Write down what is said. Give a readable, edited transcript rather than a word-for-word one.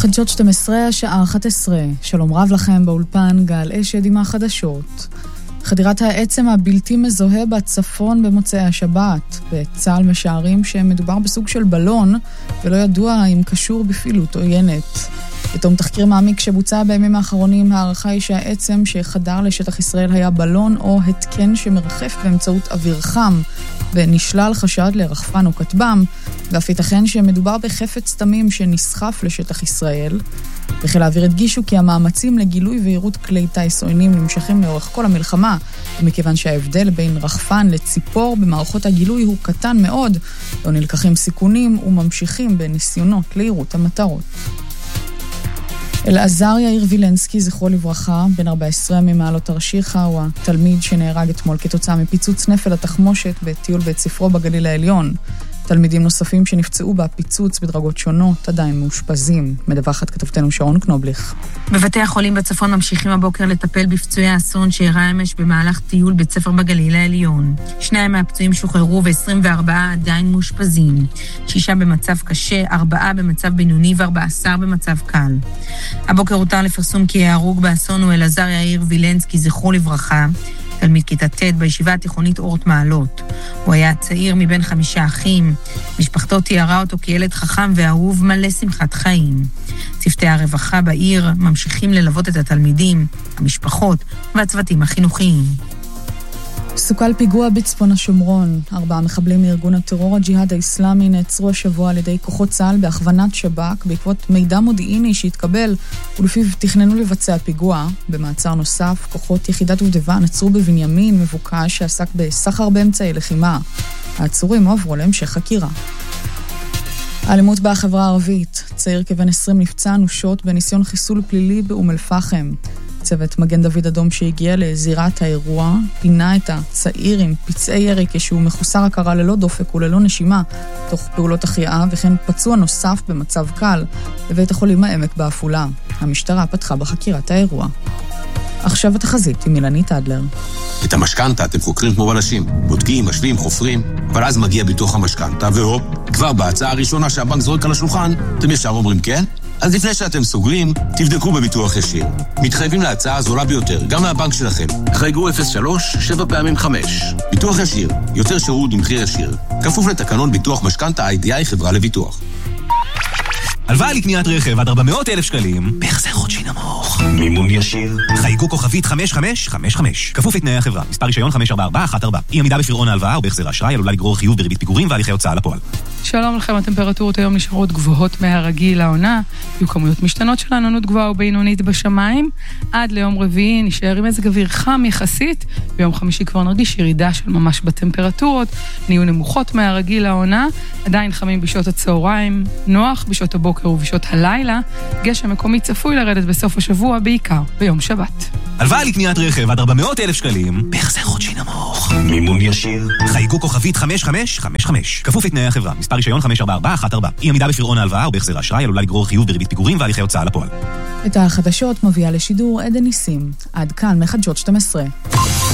חדשות 12, השעה 11. שלום רב לכם באולפן, גל אשד עם החדשות. חדירת העצם הבלתי מזוהה בצפון במוצאי השבת. בצה"ל משערים שמדובר בסוג של בלון, ולא ידוע אם קשור בפעילות עוינת. בתום תחקיר מעמיק שבוצע בימים האחרונים, הערכה היא שהעצם שחדר לשטח ישראל היה בלון או התקן שמרחף באמצעות אוויר חם, ונשלל חשד לרחפן או כטב"ם, ואף ייתכן שמדובר בחפץ תמים שנסחף לשטח ישראל. בחיל האוויר הדגישו כי המאמצים לגילוי ועירות כלי טיס עוינים נמשכים לאורך כל המלחמה, ומכיוון שההבדל בין רחפן לציפור במערכות הגילוי הוא קטן מאוד, לא נלקחים סיכונים וממשיכים בניסיונות לעירות המטרות. אלעזר יאיר וילנסקי, זכרו לברכה, בן 14 ממעלות תרשיחא, הוא התלמיד שנהרג אתמול כתוצאה מפיצוץ נפל התחמושת בטיול בית ספרו בגליל העליון. תלמידים נוספים שנפצעו בפיצוץ בדרגות שונות עדיין מאושפזים. מדווחת כתבתנו שרון קנובליך. בבתי החולים בצפון ממשיכים הבוקר לטפל בפצועי האסון שאירע אמש במהלך טיול בית ספר בגליל העליון. 2 מהפצועים שוחררו ו24 עדיין מאושפזים. 6 במצב קשה, 4 במצב בינוני ו14 במצב קל. הבוקר הותר לפרסום כי ההרוג באסון הוא אלעזר יאיר וילנסקי, זכרו לברכה, תלמיד כיתה ט' בישיבה התיכונית אורט מעלות. הוא היה צעיר מבין 5 אחים. משפחתו תיארה אותו כילד חכם ואהוב מלא שמחת חיים. צוותי הרווחה בעיר ממשיכים ללוות את התלמידים, המשפחות והצוותים החינוכיים. סוכל פיגוע בצפון השומרון. 4 מחבלים מארגון הטרור הג'יהאד האסלאמי נעצרו השבוע על ידי כוחות צה"ל בהכוונת שב"כ בעקבות מידע מודיעיני שהתקבל ולפיו תכננו לבצע פיגוע. במעצר נוסף, כוחות יחידת דובדבן נעצרו בבנימין מבוקש שעסק בסחר באמצעי לחימה. העצורים עברו להמשך חקירה. האלימות בחברה הערבית. צעיר כבן 20 נפצע אנושות בניסיון חיסול פלילי באום אל-פחם. צוות מגן דוד אדום שהגיע לזירת האירוע פינה את הצעיר עם פצעי ירי כשהוא מחוסר הכרה ללא דופק וללא נשימה תוך פעולות החייאה, וכן פצוע נוסף במצב קל בבית החולים העמק בעפולה. המשטרה פתחה בחקירת האירוע. עכשיו התחזית עם אילנית אדלר. את המשכנתה אתם חוקרים כמו בלשים, בודקים, משווים, חופרים, אבל אז מגיע ביטוח המשכנתה והופ, כבר בהצעה הראשונה שהבנק זורק על השולחן, אתם ישר אומרים כן? אז לפני שאתם סוגרים, תבדקו בביטוח ישיר. מתחייבים להצעה הזולה ביותר, גם מהבנק שלכם. חייגו 03 7 פעמים 5. ביטוח ישיר, יותר שירות במחיר ישיר. כפוף לתקנון ביטוח משכנתה IDI חברה לביטוח. הלוואה לקניית רכב עד 400,000 שקלים, בהחזר חודשי נמוך. מימון ישיר. חייגו כוכבית 5555. כפוף לתנאי החברה. מספר רישיון 54414. אי עמידה בפירעון ההלוואה או בהחזר האשראי עלולה לגרור חיוב בריבית פיגורים והליכי הוצאה לפועל. שלום לכם, הטמפרטורות היום נשארות גבוהות מהרגיל לעונה. יהיו כמויות משתנות של עננות גבוהה ובינונית בשמיים. עד ליום רביעי נשאר עם מזג אוויר חם יחסית. ביום חמישי כבר נרגיש ירידה של ממש בטמפרטורות. נהיו נמוכות מהרגיל לעונה. עדיין חמים בשעות הצהריים, נוח בשעות הבוקר ובשעות הלילה. גשם מקומי צפוי לרדת בסוף השבוע, בעיקר ביום שבת. הלוואה לקניית רכב עד 400,000 שקלים, בהחזר חודשי נמוך. מימון ישיר. חייגו כוכבית 5555. כפוף לתנאי החברה. מספר רישיון 54414. אי עמידה בפירעון ההלוואה או בהחזר האשראי עלולה לגרור חיוב בריבית פיגורים והליכי הוצאה לפועל. את החדשות מביאה לשידור עדן ניסים. עד כאן מחדשות 12.